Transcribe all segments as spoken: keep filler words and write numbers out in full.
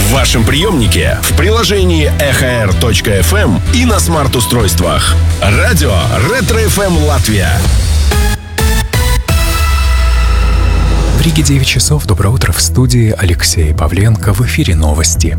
В вашем приемнике, в приложении эхо эр точка эф эм и на смарт-устройствах. Радио Ретро-эф эм Латвия. В Риге девять часов. Доброе утро. В студии Алексей Павленко. В эфире новости.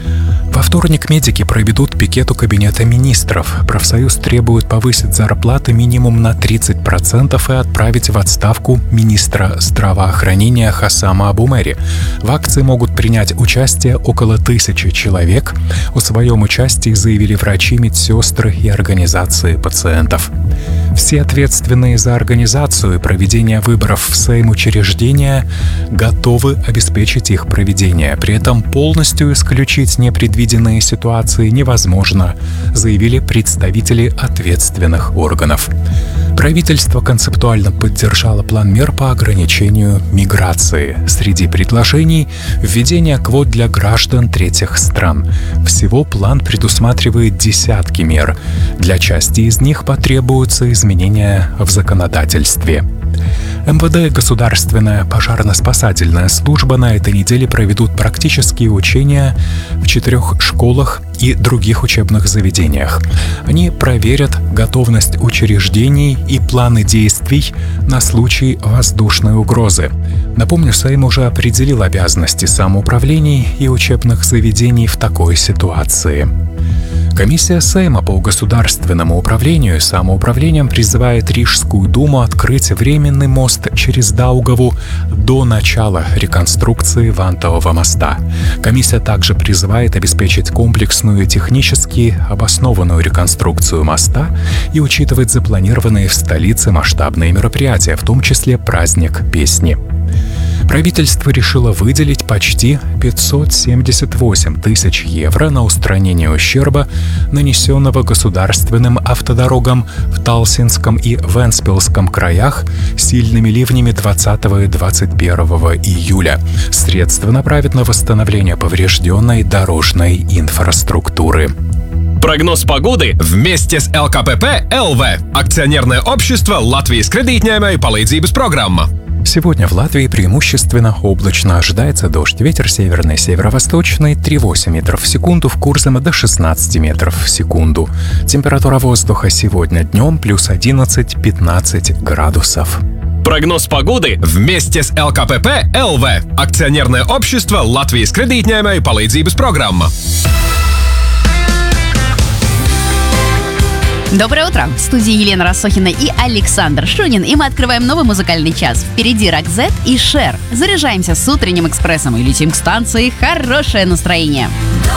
Во вторник медики проведут пикет у Кабинета министров. Профсоюз требует повысить зарплаты минимум на тридцать процентов и отправить в отставку министра здравоохранения Хасама Абумери. В акции могут принять участие около тысячи человек. О своем участии заявили врачи, медсестры и организации пациентов. Все ответственные за организацию и проведение выборов в Сейм учреждения готовы обеспечить их проведение. При этом полностью исключить непредвиденные ситуации невозможно, заявили представители ответственных органов. Правительство концептуально поддержало план мер по ограничению миграции. Среди предложений – введение квот для граждан третьих стран. Всего план предусматривает десятки мер. Для части из них потребуются изменения в законодательстве. эм вэ дэ и Государственная пожарно-спасательная служба на этой неделе проведут практические учения в четырех школах и других учебных заведениях. Они проверят готовность учреждений и планы действий на случай воздушной угрозы. Напомню, Сейм уже определил обязанности самоуправлений и учебных заведений в такой ситуации. Комиссия Сейма по государственному управлению и самоуправлением призывает Рижскую думу открыть временный мост через Даугаву до начала реконструкции Вантового моста. Комиссия также призывает обеспечить комплексную и технически обоснованную реконструкцию моста и учитывать запланированные в столице масштабные мероприятия, в том числе праздник песни. Правительство решило выделить почти пятьсот семьдесят восемь тысяч евро на устранение ущерба, нанесенного государственным автодорогам в Талсинском и Вентспилском краях сильными ливнями двадцатого и двадцать первого июля. Средства направят на восстановление поврежденной дорожной инфраструктуры. Прогноз погоды вместе с эл ка пэ пэ эл вэ. Акционерное общество Латвijas кредитņēmēju palīdzības программа. Сегодня в Латвии преимущественно облачно. Ожидается дождь. Ветер северный, северо-восточный три целых восемь десятых метров в секунду, в Курзаме до шестнадцать метров в секунду. Температура воздуха сегодня днем плюс одиннадцать-пятнадцать градусов. Прогноз погоды вместе с эл ка пэ пэ эл вэ. Акционерное общество Латвijas кредитņēmēju palīdzības программа. Доброе утро! В студии Елена Рассохина и Александр Шунин, и мы открываем новый музыкальный час. Впереди Рокзет и Шер. Заряжаемся с утренним экспрессом и летим к станции «Хорошее настроение».